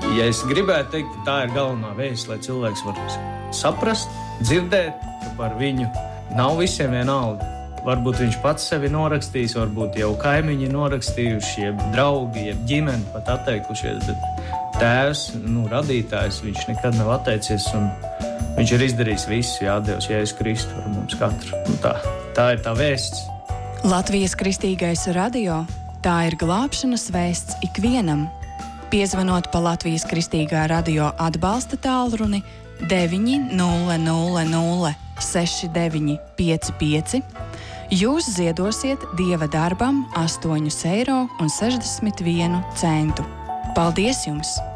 Ja es gribētu teikt, ka tā ir galvenā vēsts, lai cilvēks var saprast, dzirdēt, ka par viņu nav visiem vienalga. Varbūt viņš pats sevi norakstījis, varbūt jau kaimiņi norakstījuši, jeb draugi, jeb ģimeni pat atteikušies, bet tēvs, radītājs, viņš nekad nav atteicies un viņš ir izdarījis visu, Dievs, Jēzus Kristu par mums katru. Tā ir tā vēsts. Latvijas Kristīgais radio, tā ir glābšanas vēsts ikvienam. Piezvanot pa Latvijas Kristīgā radio atbalsta tālruni 900 6955, jūs ziedosiet Dieva darbam 8,61 eiro. Paldies jums!